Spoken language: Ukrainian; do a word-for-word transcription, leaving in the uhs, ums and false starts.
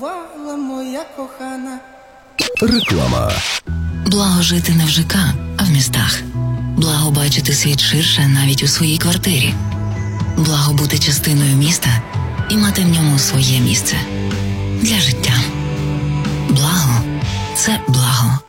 Вала моя кохана. Реклама. Благо жити не в ЖК, а в містах. Благо бачити світ ширше навіть у своїй квартирі. Благо бути частиною міста і мати в ньому своє місце. Для життя. Благо – це благо.